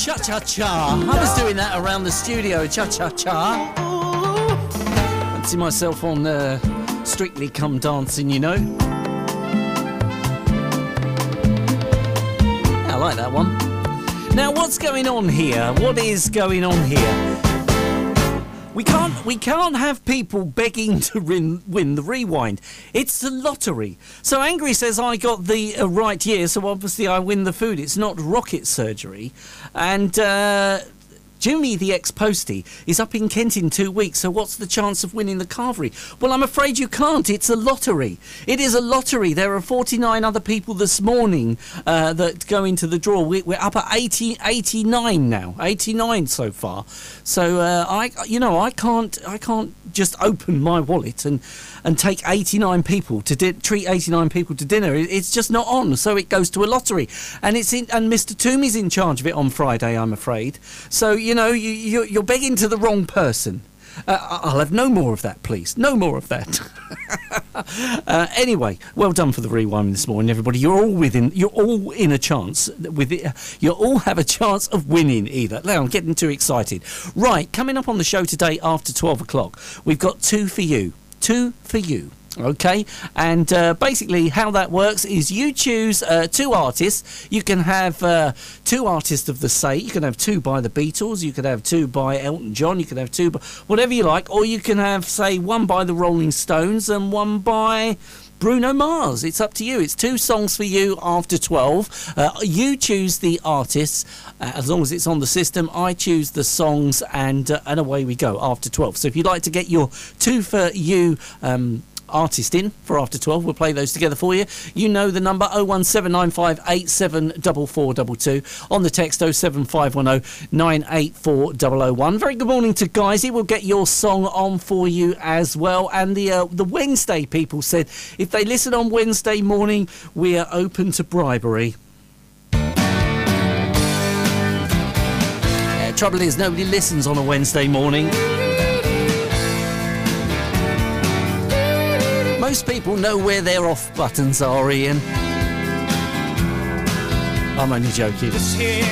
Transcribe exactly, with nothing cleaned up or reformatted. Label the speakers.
Speaker 1: Cha-cha-cha. I was doing that around the studio. Cha-cha-cha. Fancy myself on uh, Strictly Come Dancing, you know. I like that one. Now, what's going on here? What is going on here? We can't, we can't have people begging to win, win the rewind. It's the lottery. So Angry says I got the uh, right year, so obviously I win the food. It's not rocket surgery. And uh, Jimmy the ex-postie is up in Kent in two weeks, so what's the chance of winning the carvery? Well, I'm afraid you can't. It's a lottery. It is a lottery. There are forty-nine other people this morning uh, that go into the draw. We, we're up at eighty, eighty-nine now. eighty-nine so far. So uh, I, you know, I can't, I can't just open my wallet and and take eighty-nine people to di- treat eighty-nine people to dinner. It, it's just not on. So it goes to a lottery, and it's in, and Mister Toomey's in charge of it on Friday, I'm afraid. So you know, you, you you're begging to the wrong person. Uh, I'll have no more of that, please. No more of that. uh, anyway, well done for the rewind this morning, everybody. You're all within. You're all in a chance. With it, you all have a chance of winning either. Now I'm getting too excited. Right, coming up on the show today after twelve o'clock, we've got two for you. Two for you. Okay, and uh, basically how that works is you choose uh, two artists. You can have uh, two artists of the say. You can have two by the Beatles, you could have two by Elton John, you could have two by whatever you like, or you can have, say, one by the Rolling Stones and one by Bruno Mars. It's up to you. It's two songs for you after twelve. Uh, you choose the artists, uh, as long as it's on the system. I choose the songs, and uh, and away we go after twelve. So if you'd like to get your two for you um artist in for after twelve, we'll play those together for you. You know the number oh one seven nine five eight seven four four two two, on the text oh seven five one oh nine eight four oh oh one. Very good morning to Guysy. We'll get your song on for you as well. And the uh, the Wednesday people said if they listen on Wednesday morning, we are open to bribery. Yeah, trouble is nobody listens on a Wednesday morning. Most people know where their off buttons are, Ian. I'm only joking.